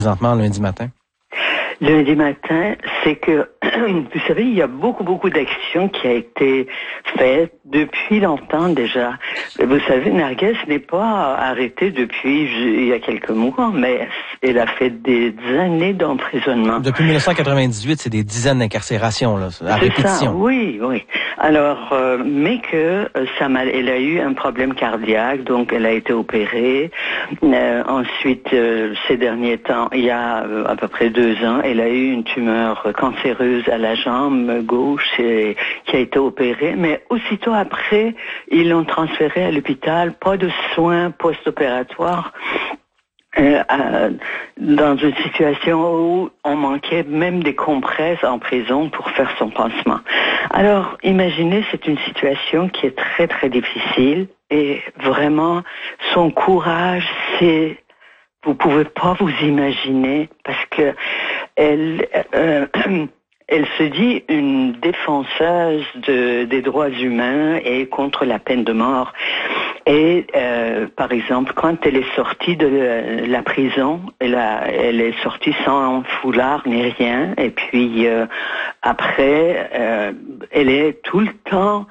présentement lundi matin? Lundi matin, c'est que, vous savez, il y a beaucoup d'actions qui a été faites depuis longtemps déjà. Vous savez, Narguès n'est pas arrêtée depuis il y a quelques mois, mais elle a fait des années d'emprisonnement. Depuis 1998, c'est des dizaines d'incarcérations, là, à répétition. Ça, oui. Alors, mais que elle a eu un problème cardiaque, donc elle a été opérée. Ensuite, ces derniers temps, il y a à peu près 2 ans, elle a eu une tumeur cancéreuse à la jambe gauche qui a été opérée, mais aussitôt après, ils l'ont transférée à l'hôpital, pas de soins post-opératoires. Dans une situation où on manquait même des compresses en prison pour faire son pansement. Alors, imaginez, c'est une situation qui est très difficile et vraiment, son courage, vous pouvez pas vous imaginer parce que elle se dit une défenseuse des droits humains et contre la peine de mort. Et par exemple, quand elle est sortie de la prison, elle est sortie sans foulard ni rien. Et puis après, elle est tout le temps.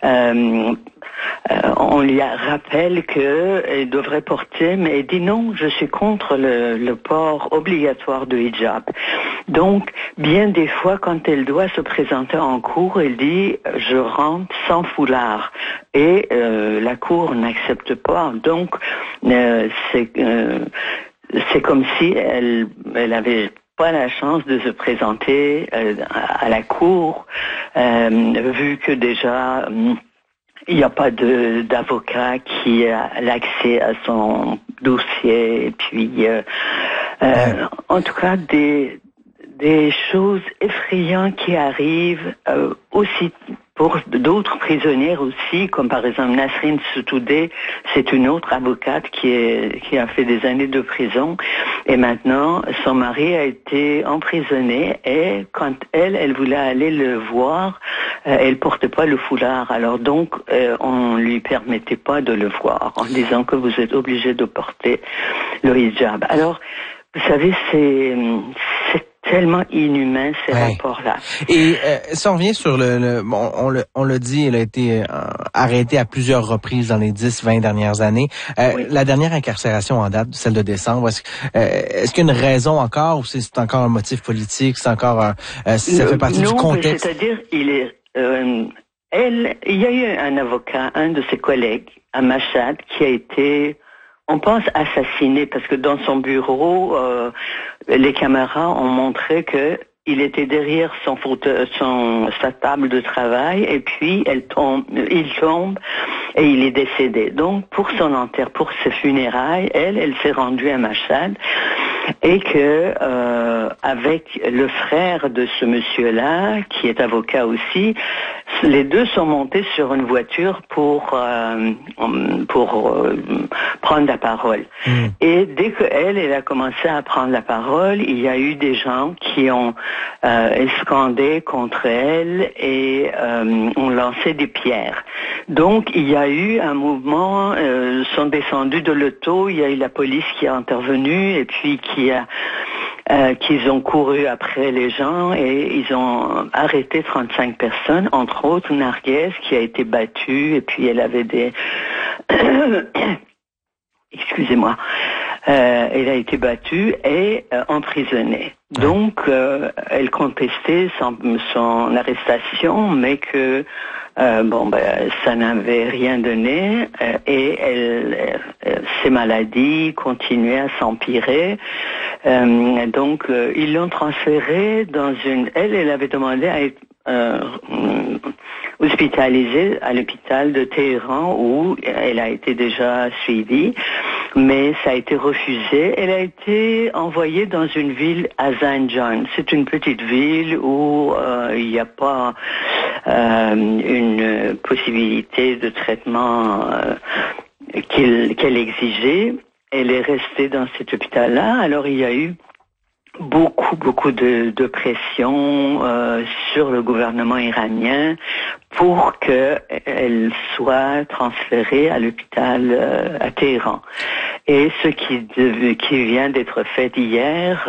On lui rappelle qu'elle devrait porter, mais elle dit non, je suis contre le port obligatoire de hijab. Donc, bien des fois, quand elle doit se présenter en cour, elle dit je rentre sans foulard. Et la cour n'accepte pas. Donc, c'est comme si elle avait pas la chance de se présenter à la cour, vu que déjà il n'y a pas d'avocat qui a l'accès à son dossier. Et puis, en tout cas, des choses effrayantes qui arrivent aussi pour d'autres prisonnières aussi, comme par exemple Nasrin Sotoudeh, c'est une autre avocate qui a fait des années de prison et maintenant son mari a été emprisonné et quand elle voulait aller le voir, elle portait pas le foulard, alors donc on lui permettait pas de le voir en disant que vous êtes obligé de porter le hijab. Alors vous savez, c'est tellement inhumain ces rapports-là. Et si on revient sur on l'a dit, elle a été arrêtée à plusieurs reprises dans les 10-20 dernières années. Oui. La dernière incarcération en date, celle de décembre, est-ce qu'il y a une raison encore ou c'est encore un motif politique, c'est encore ça fait partie du contexte? C'est-à-dire, il y a eu un avocat, un de ses collègues à Machad, qui a été, on pense, assassiné parce que dans son bureau, les caméras ont montré que il était derrière sa table de travail et puis il tombe et il est décédé. Donc pour ses funérailles, elle s'est rendue à Machad et que avec le frère de ce monsieur-là, qui est avocat aussi, les deux sont montés sur une voiture pour prendre la parole. Et dès qu'elle a commencé à prendre la parole, il y a eu des gens qui ont scandé contre elle et ont lancé des pierres. Donc il y a eu un mouvement, sont descendus de l'auto, il y a eu la police qui a intervenu et puis qu'ils ont couru après les gens et ils ont arrêté 35 personnes, entre autres Narguès qui a été battue et puis elle avait des... Excusez-moi. Elle a été battue et emprisonnée. Donc, elle contestait son arrestation, mais que ça n'avait rien donné et ses maladies continuaient à s'empirer. Donc, ils l'ont transférée dans elle avait demandé à être hospitalisée à l'hôpital de Téhéran où elle a été déjà suivie, mais ça a été refusé. Elle a été envoyée dans une ville à Zanjan. C'est une petite ville où il n'y a pas une possibilité de traitement qu'elle exigeait. Elle est restée dans cet hôpital-là. Alors il y a eu beaucoup de pression sur le gouvernement iranien pour qu'elle soit transférée à l'hôpital à Téhéran. Et ce qui vient d'être fait hier,